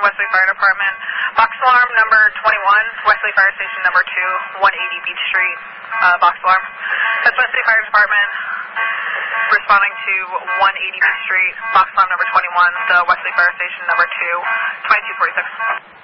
Wesley Fire Department. Box alarm number 21, Wesley Fire Station number 2, 180 Beach Street. Box alarm. That's Wesley Fire Department responding to 180 Beach Street. Box alarm number 21, the Wesley Fire Station number 2, 2246.